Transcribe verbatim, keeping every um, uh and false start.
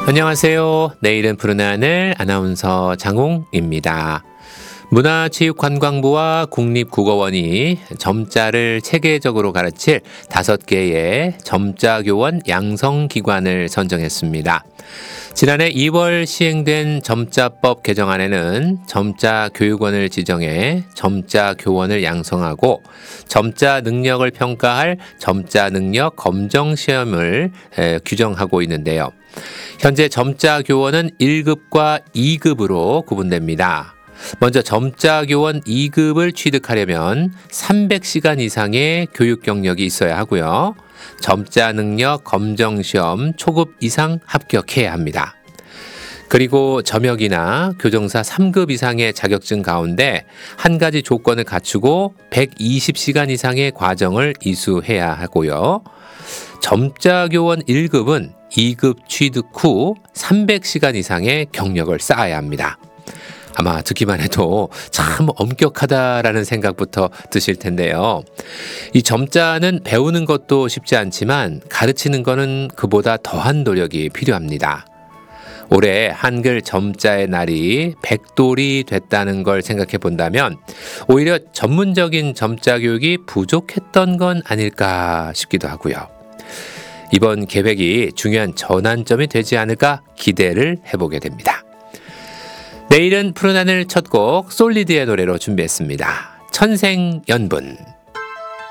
안녕하세요. 내일은 푸른 하늘 아나운서 장홍입니다. 문화체육관광부와 국립국어원이 점자를 체계적으로 가르칠 다섯 개의 점자교원 양성기관을 선정했습니다. 지난해 이월 시행된 점자법 개정안에는 점자교육원을 지정해 점자교원을 양성하고 점자 능력을 평가할 점자능력 검정시험을 규정하고 있는데요. 현재 점자교원은 일 급과 이 급으로 구분됩니다. 먼저 점자교원 이 급을 취득하려면 삼백 시간 이상의 교육 경력이 있어야 하고요. 점자능력 검정시험 초급 이상 합격해야 합니다. 그리고 점역이나 교정사 삼 급 이상의 자격증 가운데 한 가지 조건을 갖추고 백이십 시간 이상의 과정을 이수해야 하고요. 점자교원 일 급은 이 급 취득 후 삼백 시간 이상의 경력을 쌓아야 합니다. 아마 듣기만 해도 참 엄격하다라는 생각부터 드실 텐데요. 이 점자는 배우는 것도 쉽지 않지만 가르치는 것은 그보다 더한 노력이 필요합니다. 올해 한글 점자의 날이 백돌이 됐다는 걸 생각해 본다면 오히려 전문적인 점자 교육이 부족했던 건 아닐까 싶기도 하고요. 이번 계획이 중요한 전환점이 되지 않을까 기대를 해보게 됩니다. 내일은 푸른 하늘 첫 곡 솔리드의 노래로 준비했습니다. 천생연분.